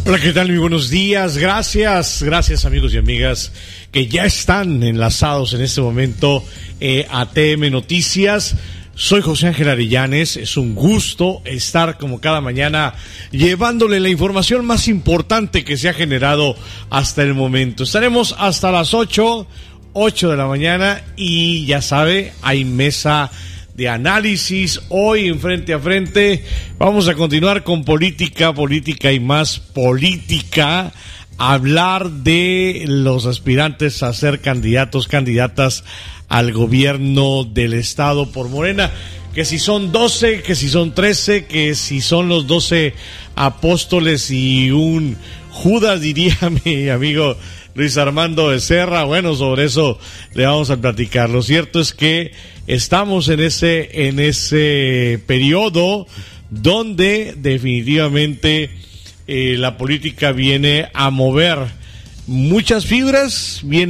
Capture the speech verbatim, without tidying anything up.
Hola, ¿qué tal? Muy buenos días. Gracias, gracias amigos y amigas que ya están enlazados en este momento eh, a T M Noticias. Soy José Ángel Arellanes. Es un gusto estar como cada mañana llevándole la información más importante que se ha generado hasta el momento. Estaremos hasta las ocho, ocho de la mañana y ya sabe, hay mesa de análisis hoy en Frente a Frente. Vamos a continuar con política, política y más política. Hablar de los aspirantes a ser candidatos, candidatas al gobierno del estado por Morena. Que si son doce, que si son trece, que si son los doce apóstoles y un Judas, diría mi amigo Luis Armando Becerra. Bueno, sobre eso le vamos a platicar. Lo cierto es que estamos en ese, en ese periodo donde definitivamente eh, la política viene a mover muchas fibras, viene